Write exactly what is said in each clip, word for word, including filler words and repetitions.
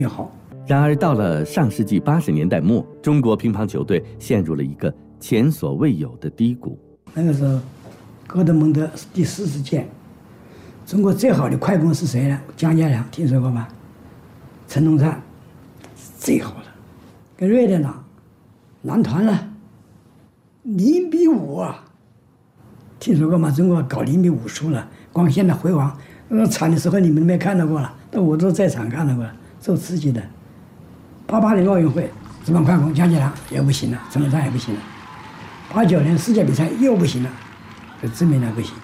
越好。 然而，到了上世纪八十年代末，中国乒乓球队陷入了一个前所未有的低谷。 那个时候，戈德蒙德第四十届，中国最好的快攻是谁呢？姜家良，听说过吗？陈东灿，最好的，跟瑞典打，男团了，零比五啊！听说过吗？中国搞零比五输了，光现在辉煌，那惨的时候你们没看到过了，但我都在场看到过了，受刺激的。八八年奥运会，直棒快攻姜家良也不行了，陈东灿也不行了。八九年世界比赛又不行了，就证明了不行。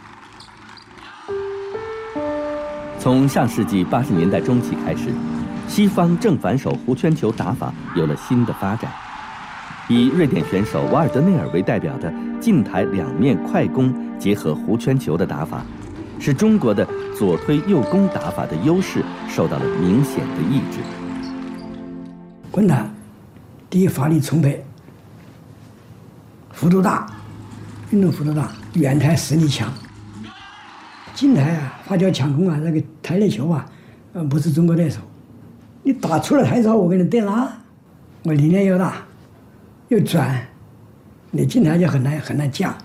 从上世纪八十年代中期开始，西方正反手弧圈球打法有了新的发展。以瑞典选手瓦尔德内尔为代表的近台两面快攻结合弧圈球的打法，使中国的左推右攻打法的优势受到了明显的抑制。 滚弹，第一发力充沛，幅度大，运动幅度大，远台实力强。近台啊，发球抢攻啊，那个台内球啊，呃，不是中国对手。你打出了台之后，我给你对拉，我力量又大，又转，你近台就很难很难架，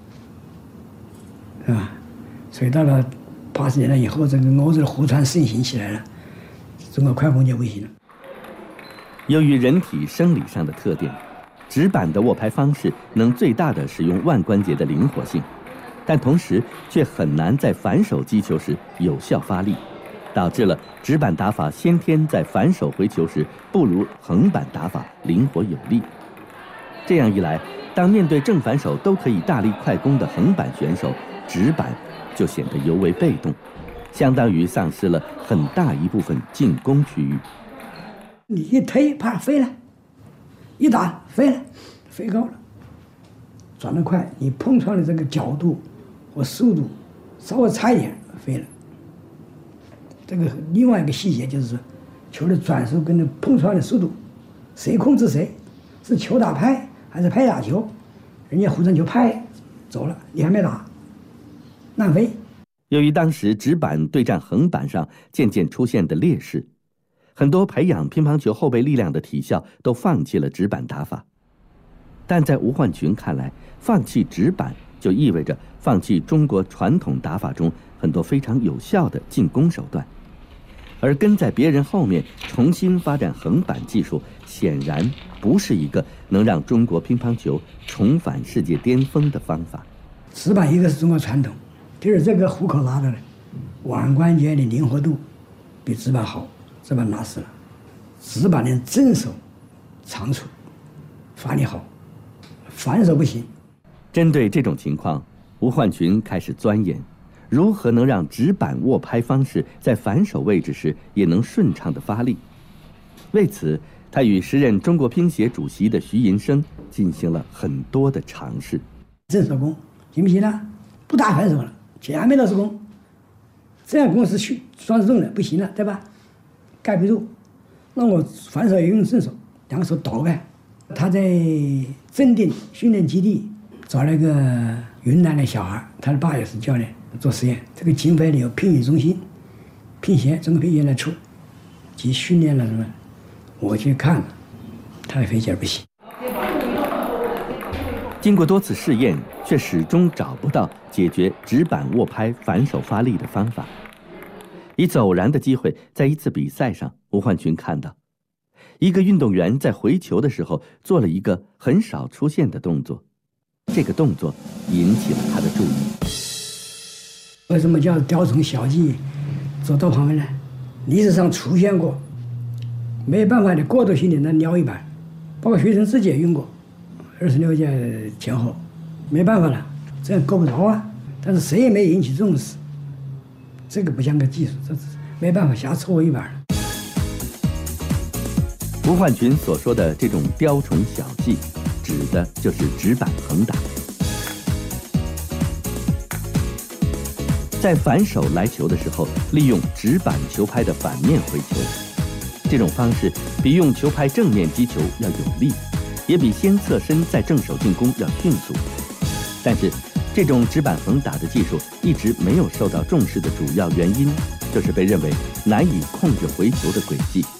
是吧？所以到了八十年代以后，这个欧洲的弧传盛行起来了，中国快攻就不行了。 由于人体生理上的特点，直板的握拍方式能最大的使用腕关节的灵活性，但同时却很难在反手击球时有效发力，导致了直板打法先天在反手回球时不如横板打法灵活有力。这样一来，当面对正反手都可以大力快攻的横板选手，直板就显得尤为被动，相当于丧失了很大一部分进攻区域。 你一推，啪飞了；一打飞了，飞高了，转得快，你碰撞的这个角度和速度稍微差一点，飞了。这个另外一个细节就是说，球的转速跟着碰撞的速度，谁控制谁？是球打拍还是拍打球？人家弧传球拍走了，你还没打，乱飞。 由于当时直板对战横板上渐渐出现的劣势，很多培养乒乓球后备力量的体校都放弃了直板打法。但在吴焕群看来，放弃直板就意味着放弃中国传统打法中很多非常有效的进攻手段，而跟在别人后面重新发展横板技术，显然不是一个能让中国乒乓球重返世界巅峰的方法。 直板一个是中国传统，第二这个虎口拉的腕关节的灵活度比直板好，直板拉死了。直板的正手长处发力好，反手不行。 针对这种情况，吴焕群开始钻研如何能让直板握拍方式在反手位置时也能顺畅的发力。为此，他与时任中国乒协主席的徐寅生进行了很多的尝试。 正手攻行不行呢？不打反手了，前面都是攻，这样攻是去双手动的，不行了，对吧？盖不住，那我反手也用正手，两个手倒开。他在正定训练基地找了一个云南的小孩，他的爸也是教练，做实验。这个经费里有乒羽中心、乒协、中国乒协来出，及训练了什么？我去看了，他的飞起来不行。 经过多次试验，却始终找不到解决直板握拍反手发力的方法。一次偶然的机会，在一次比赛上，吴焕群看到一个运动员在回球的时候做了一个很少出现的动作，这个动作引起了他的注意。 为什么叫雕虫小技，走到旁边呢？历史上出现过，没办法的过渡性的那撩一板，包括学生自己也用过，二十六届前后，没办法了，这样够不着啊。但是谁也没引起重视，这个不像个技术，这没办法瞎搓一板。 吴焕群所说的这种雕虫小技，指的就是直板横打。在反手来球的时候，利用直板球拍的反面回球，这种方式比用球拍正面击球要有力，也比先侧身再正手进攻要迅速。但是，这种直板横打的技术一直没有受到重视的主要原因，就是被认为难以控制回球的轨迹。